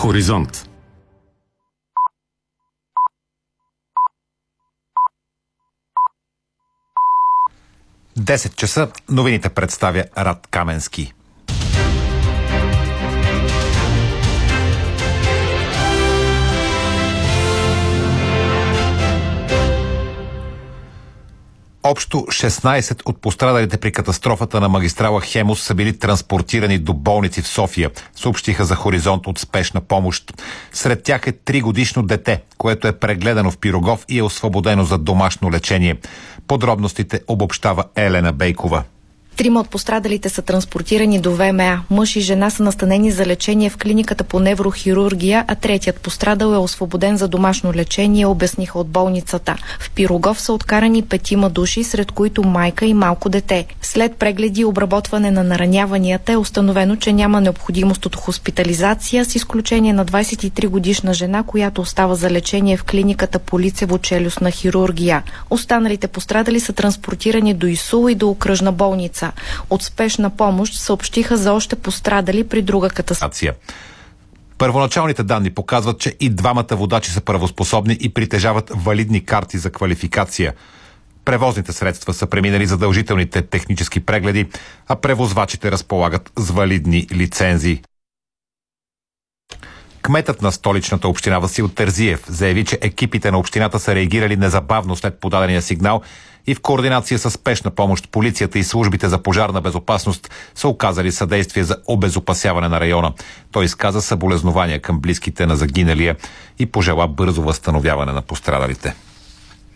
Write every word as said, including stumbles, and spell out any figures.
Хоризонт. десет часа новините представя Рад Каменски. Общо шестнайсет от пострадалите при катастрофата на магистрала Хемус са били транспортирани до болници в София, съобщиха за Хоризонт от Спешна помощ. Сред тях е тригодишно дете, което е прегледано в Пирогов и е освободено за домашно лечение. Подробностите обобщава Елена Бейкова. Трима от пострадалите са транспортирани до ВМА. Мъж и жена са настанени за лечение в клиниката по неврохирургия, а третият пострадал е освободен за домашно лечение, обясниха от болницата. В Пирогов са откарани петима души, сред които майка и малко дете. След прегледи и обработване на нараняванията е установено, че няма необходимост от хоспитализация, с изключение на двайсет и три годишна жена, която остава за лечение в клиниката по лицево-челюстна хирургия. Останалите пострадали са транспортирани до ИСУЛ и до окръжна болница. От Спешна помощ съобщиха за още пострадали при друга катастрофа. Първоначалните данни показват, че и двамата водачи са правоспособни и притежават валидни карти за квалификация. Превозните средства са преминали задължителните технически прегледи, а превозвачите разполагат с валидни лицензии. Кметът на столичната община Васил Терзиев заяви, че екипите на общината са реагирали незабавно след подадения сигнал и в координация с Спешна помощ, полицията и службите за пожарна безопасност са оказали съдействие за обезопасяване на района. Той изказа съболезнования към близките на загиналия и пожела бързо възстановяване на пострадалите.